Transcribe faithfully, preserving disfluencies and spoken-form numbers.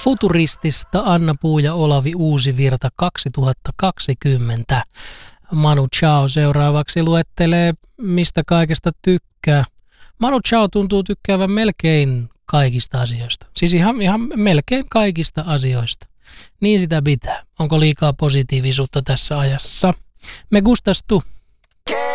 Futuristista Anna Puu ja Olavi Uusivirta kaksituhattakaksikymmentä. Manu Chao seuraavaksi luettelee, mistä kaikesta tykkää. Manu Chao tuntuu tykkäävän melkein kaikista asioista. Siis ihan, ihan melkein kaikista asioista. Niin sitä pitää. Onko liikaa positiivisuutta tässä ajassa? Me gustas tu.